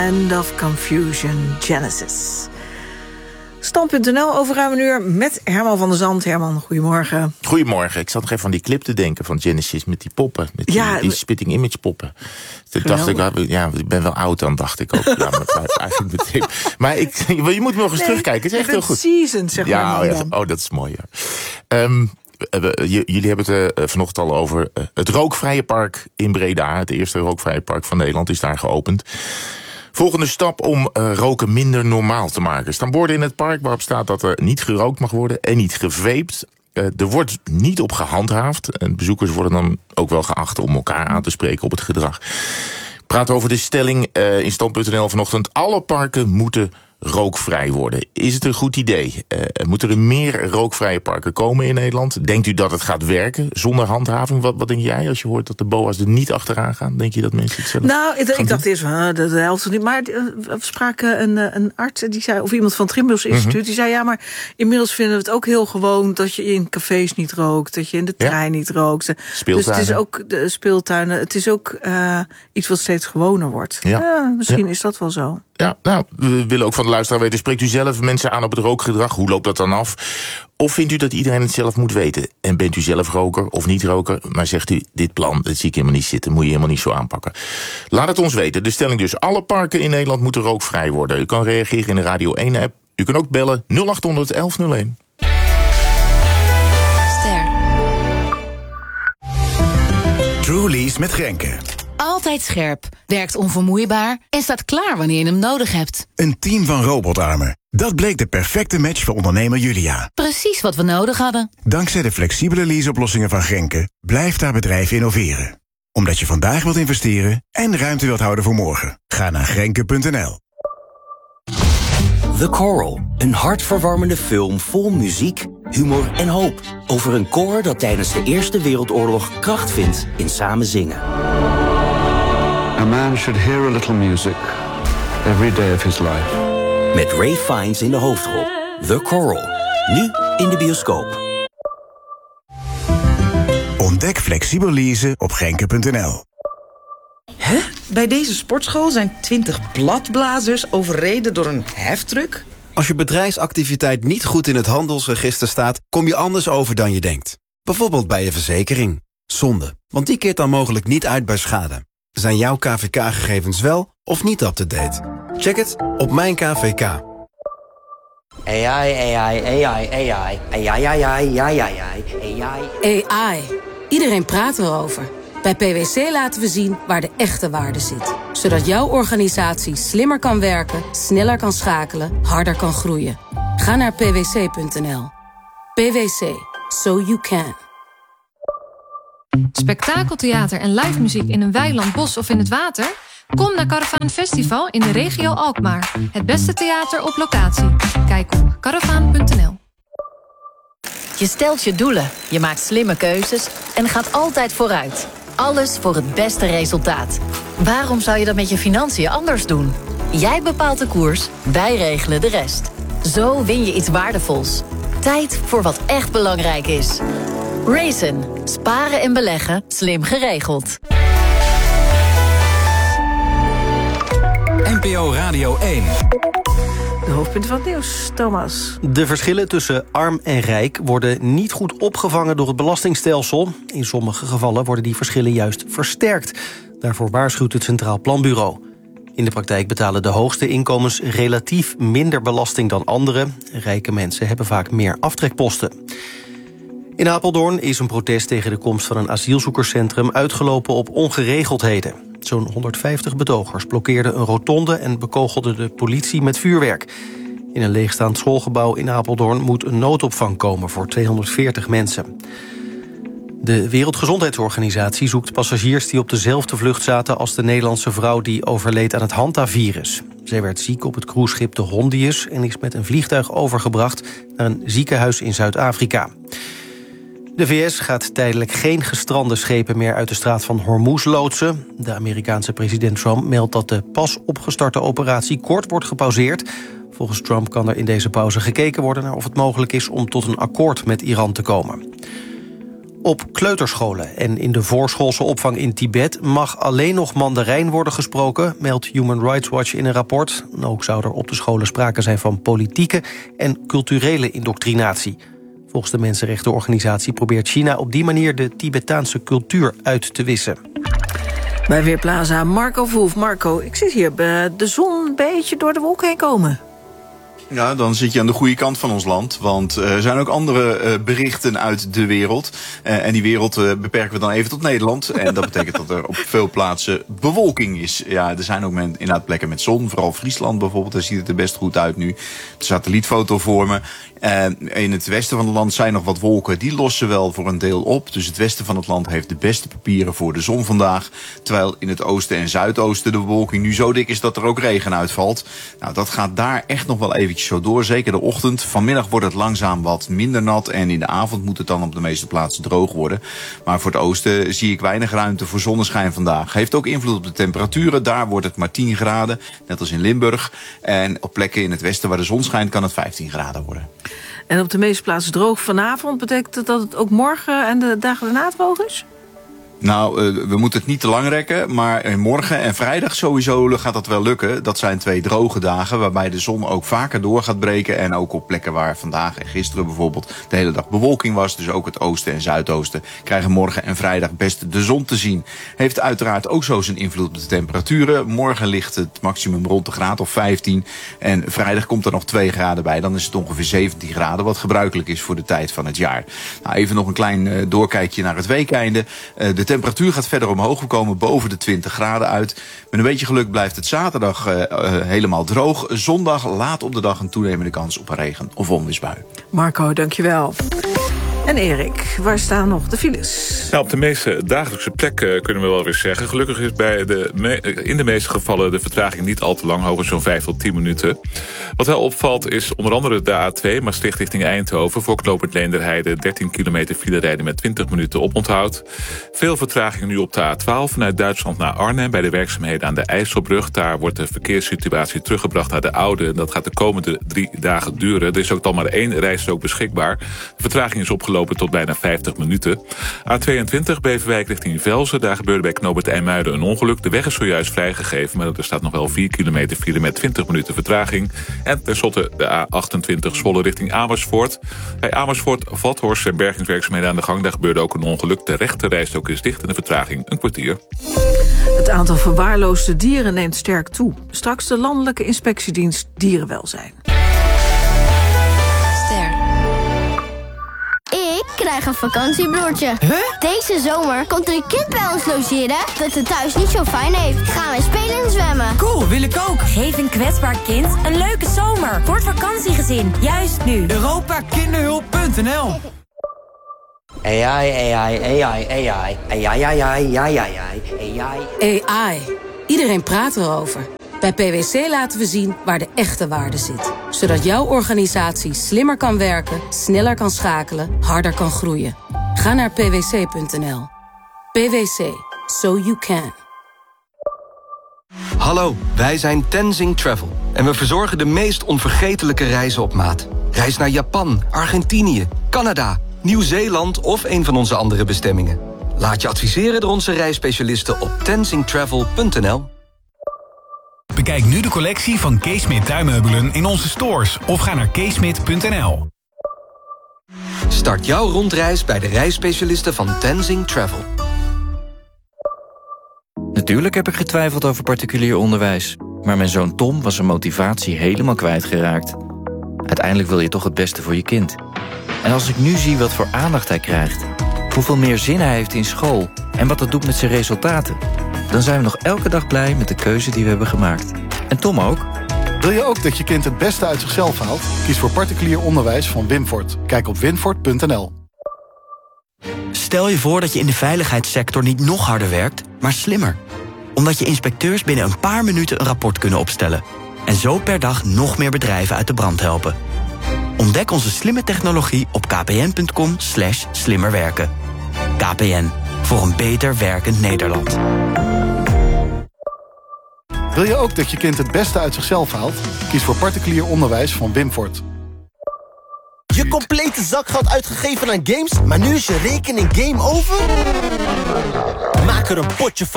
Land of Confusion, Genesis. Stand.nl over ruim een uur met Herman van der Zand. Herman, goedemorgen. Goedemorgen. Ik zat nog even aan die clip te denken van Genesis met die poppen. Met die Spitting Image poppen. Toen dacht ik, ik ben wel oud dan, dacht ik ook. Ja, maar eigenlijk meteen. Maar je moet nog eens terugkijken. Het is echt heel goed. Season, zeg maar. Ja, dat is mooi. Ja. Jullie hebben het vanochtend al over het rookvrije park in Breda. Het eerste rookvrije park van Nederland is daar geopend. Volgende stap om roken minder normaal te maken. Er staan borden in het park waarop staat dat er niet gerookt mag worden en niet gevaped. Er wordt niet op gehandhaafd. En bezoekers worden dan ook wel geacht om elkaar aan te spreken op het gedrag. Ik praat over de stelling in Stand.nl vanochtend. Alle parken moeten rookvrij worden. Is het een goed idee? Moeten er meer rookvrije parken komen in Nederland? Denkt u dat het gaat werken zonder handhaving? Wat denk jij als je hoort dat de BOA's er niet achteraan gaan? Denk je dat mensen het zelf ik dacht eerst, dat helpt niet. Maar we spraken een arts, die zei, of iemand van het Trimbos Instituut, die zei, ja, maar inmiddels vinden we het ook heel gewoon dat je in cafés niet rookt, dat je in de trein niet rookt. Dus het is ook de speeltuinen, het is ook iets wat steeds gewoner wordt. Misschien is dat wel zo. Ja, nou, we willen ook van de luisteraar weten, spreekt u zelf mensen aan op het rookgedrag? Hoe loopt dat dan af? Of vindt u dat iedereen het zelf moet weten? En bent u zelf roker of niet roker? Maar zegt u, dit plan, dat zie ik helemaal niet zitten, moet je helemaal niet zo aanpakken. Laat het ons weten. De stelling dus, alle parken in Nederland moeten rookvrij worden. U kan reageren in de Radio 1-app. U kan ook bellen 0800 1101. Truly's met Grenke. Altijd scherp, werkt onvermoeibaar en staat klaar wanneer je hem nodig hebt. Een team van robotarmen. Dat bleek de perfecte match voor ondernemer Julia. Precies wat we nodig hadden. Dankzij de flexibele leaseoplossingen van Grenke blijft haar bedrijf innoveren. Omdat je vandaag wilt investeren en ruimte wilt houden voor morgen. Ga naar Grenke.nl. The Coral, een hartverwarmende film vol muziek, humor en hoop. Over een koor dat tijdens de Eerste Wereldoorlog kracht vindt in samen zingen. A man should hear a little music every day of his life. Met Ray Fiennes in de hoofdrol. The Coral. Nu in de bioscoop. Ontdek flexibel leasen op Grenke.nl. Bij deze sportschool zijn 20 bladblazers overreden door een heftruck? Als je bedrijfsactiviteit niet goed in het handelsregister staat, kom je anders over dan je denkt. Bijvoorbeeld bij je verzekering. Zonde, want die keert dan mogelijk niet uit bij schade. Zijn jouw KVK-gegevens wel of niet up-to-date? Check het op Mijn KVK. AI. Iedereen praat erover. Bij PwC laten we zien waar de echte waarde zit. Zodat jouw organisatie slimmer kan werken, sneller kan schakelen, harder kan groeien. Ga naar pwc.nl. PwC. So you can. Spektakeltheater en live muziek in een weiland, bos of in het water? Kom naar Caravaan Festival in de regio Alkmaar. Het beste theater op locatie. Kijk op caravaan.nl. Je stelt je doelen, je maakt slimme keuzes en gaat altijd vooruit. Alles voor het beste resultaat. Waarom zou je dat met je financiën anders doen? Jij bepaalt de koers, wij regelen de rest. Zo win je iets waardevols. Tijd voor wat echt belangrijk is. Raisin. Sparen en beleggen. Slim geregeld. NPO Radio 1. De hoofdpunten van het nieuws, Thomas. De verschillen tussen arm en rijk worden niet goed opgevangen door het belastingstelsel. In sommige gevallen worden die verschillen juist versterkt. Daarvoor waarschuwt het Centraal Planbureau. In de praktijk betalen de hoogste inkomens relatief minder belasting dan anderen. Rijke mensen hebben vaak meer aftrekposten. In Apeldoorn is een protest tegen de komst van een asielzoekerscentrum uitgelopen op ongeregeldheden. Zo'n 150 betogers blokkeerden een rotonde en bekogelden de politie met vuurwerk. In een leegstaand schoolgebouw in Apeldoorn moet een noodopvang komen voor 240 mensen. De Wereldgezondheidsorganisatie zoekt passagiers die op dezelfde vlucht zaten als de Nederlandse vrouw die overleed aan het Hanta-virus. Zij werd ziek op het cruiseschip de Hondius en is met een vliegtuig overgebracht naar een ziekenhuis in Zuid-Afrika. De VS gaat tijdelijk geen gestrande schepen meer uit de straat van Hormuz loodsen. De Amerikaanse president Trump meldt dat de pas opgestarte operatie kort wordt gepauzeerd. Volgens Trump kan er in deze pauze gekeken worden naar of het mogelijk is om tot een akkoord met Iran te komen. Op kleuterscholen en in de voorschoolse opvang in Tibet mag alleen nog Mandarijn worden gesproken, meldt Human Rights Watch in een rapport. Ook zou er op de scholen sprake zijn van politieke en culturele indoctrinatie. Volgens de mensenrechtenorganisatie probeert China op die manier de Tibetaanse cultuur uit te wissen. Bij Weerplaza Marco Verhoef. Marco, ik zit hier bij de zon een beetje door de wolken heen komen. Ja, dan zit je aan de goede kant van ons land. Want er zijn ook andere berichten uit de wereld. En die wereld beperken we dan even tot Nederland. En dat betekent dat er op veel plaatsen bewolking is. Ja, er zijn ook inderdaad plekken met zon. Vooral Friesland bijvoorbeeld, daar ziet het er best goed uit nu. De satellietfoto voor me. In het westen van het land zijn nog wat wolken. Die lossen wel voor een deel op. Dus het westen van het land heeft de beste papieren voor de zon vandaag. Terwijl in het oosten en zuidoosten de bewolking nu zo dik is dat er ook regen uitvalt. Nou, dat gaat daar echt nog wel eventjes zo door. Zeker de ochtend. Vanmiddag wordt het langzaam wat minder nat. En in de avond moet het dan op de meeste plaatsen droog worden. Maar voor het oosten zie ik weinig ruimte voor zonneschijn vandaag. Heeft ook invloed op de temperaturen. Daar wordt het maar 10 graden. Net als in Limburg. En op plekken in het westen waar de zon schijnt kan het 15 graden worden. En op de meeste plaatsen droog vanavond. Betekent dat het ook morgen en de dagen daarna droog is? Nou, we moeten het niet te lang rekken, maar morgen en vrijdag sowieso gaat dat wel lukken. Dat zijn 2 droge dagen waarbij de zon ook vaker door gaat breken. En ook op plekken waar vandaag en gisteren bijvoorbeeld de hele dag bewolking was. Dus ook het oosten en zuidoosten krijgen morgen en vrijdag best de zon te zien. Heeft uiteraard ook zo zijn invloed op de temperaturen. Morgen ligt het maximum rond de graad of 15. En vrijdag komt er nog 2 graden bij. Dan is het ongeveer 17 graden, wat gebruikelijk is voor de tijd van het jaar. Nou, even nog een klein doorkijkje naar het weekeinde. De temperatuur gaat verder omhoog. We komen boven de 20 graden uit. Met een beetje geluk blijft het zaterdag helemaal droog. Zondag laat op de dag een toenemende kans op een regen- of onweersbui. Marco, dankjewel. En Erik, waar staan nog de files? Nou, op de meeste dagelijkse plekken kunnen we wel weer zeggen. Gelukkig is in de meeste gevallen de vertraging niet al te lang, hoger zo'n 5 tot 10 minuten. Wat wel opvalt is onder andere de A2, Maastricht richting Eindhoven. Voor knooppunt Leenderheide 13 kilometer file rijden met 20 minuten oponthoud. Veel vertraging nu op de A12 vanuit Duitsland naar Arnhem bij de werkzaamheden aan de IJsselbrug. Daar wordt de verkeerssituatie teruggebracht naar de oude. Dat gaat de komende 3 dagen duren. Er is ook dan maar 1 rijstrook beschikbaar. De vertraging is opgelopen tot bijna 50 minuten. A22 Beverwijk richting Velzen. Daar gebeurde bij knooppunt IJmuiden een ongeluk. De weg is zojuist vrijgegeven, maar er staat nog wel 4 kilometer file met 20 minuten vertraging. En tenslotte de A28 Zwolle richting Amersfoort. Bij Amersfoort-Vathorst zijn bergingswerkzaamheden aan de gang. Daar gebeurde ook een ongeluk. De rechte rijstrook is dicht en de vertraging een kwartier. Het aantal verwaarloosde dieren neemt sterk toe. Straks de Landelijke Inspectiedienst Dierenwelzijn. Ik krijg een vakantiebroertje. Deze zomer komt er een kind bij ons logeren dat het thuis niet zo fijn heeft. Gaan wij spelen en zwemmen. Cool, wil ik ook. Geef een kwetsbaar kind een leuke zomer. Voor het vakantiegezin, juist nu. Europakinderhulp.nl AI. Iedereen praat erover. Bij PwC laten we zien waar de echte waarde zit. Zodat jouw organisatie slimmer kan werken, sneller kan schakelen, harder kan groeien. Ga naar pwc.nl. PwC. So you can. Hallo, wij zijn Tenzing Travel. En we verzorgen de meest onvergetelijke reizen op maat. Reis naar Japan, Argentinië, Canada, Nieuw-Zeeland of een van onze andere bestemmingen. Laat je adviseren door onze reisspecialisten op tenzingtravel.nl. Bekijk nu de collectie van Keesmit tuinmeubelen in onze stores of ga naar keesmit.nl. Start jouw rondreis bij de reisspecialisten van Tenzing Travel. Natuurlijk heb ik getwijfeld over particulier onderwijs. Maar mijn zoon Tom was zijn motivatie helemaal kwijtgeraakt. Uiteindelijk wil je toch het beste voor je kind. En als ik nu zie wat voor aandacht hij krijgt, hoeveel meer zin hij heeft in school en wat dat doet met zijn resultaten, dan zijn we nog elke dag blij met de keuze die we hebben gemaakt. En Tom ook. Wil je ook dat je kind het beste uit zichzelf haalt? Kies voor particulier onderwijs van Winfort. Kijk op winfort.nl. Stel je voor dat je in de veiligheidssector niet nog harder werkt, maar slimmer. Omdat je inspecteurs binnen een paar minuten een rapport kunnen opstellen. En zo per dag nog meer bedrijven uit de brand helpen. Ontdek onze slimme technologie op kpn.com/slimmerwerken. KPN, voor een beter werkend Nederland. Wil je ook dat je kind het beste uit zichzelf haalt? Kies voor particulier onderwijs van Winfort. Je complete zakgeld uitgegeven aan games, maar nu is je rekening game over? Maak er een potje van.